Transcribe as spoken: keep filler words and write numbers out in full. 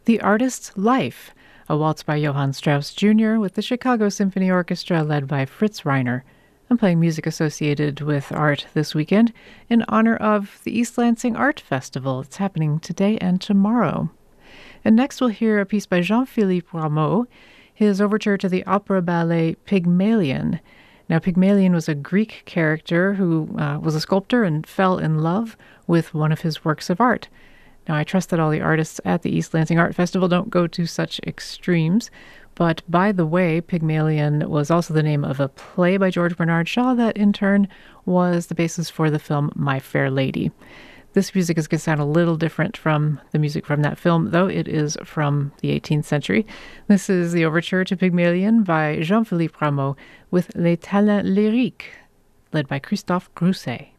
The Artist's Life, a waltz by Johann Strauss Junior with the Chicago Symphony Orchestra led by Fritz Reiner. I'm playing music associated with art this weekend in honor of the East Lansing Art Festival. It's happening today and tomorrow. And next we'll hear a piece by Jean-Philippe Rameau, his overture to the opera ballet Pygmalion. Now, Pygmalion was a Greek character who uh, was a sculptor and fell in love with one of his works of art. Now, I trust that all the artists at the East Lansing Art Festival don't go to such extremes. But by the way, Pygmalion was also the name of a play by George Bernard Shaw that in turn was the basis for the film My Fair Lady. This music is going to sound a little different from the music from that film, though it is from the eighteenth century. This is the overture to Pygmalion by Jean-Philippe Rameau with Les Talents Lyriques, led by Christophe Grousset.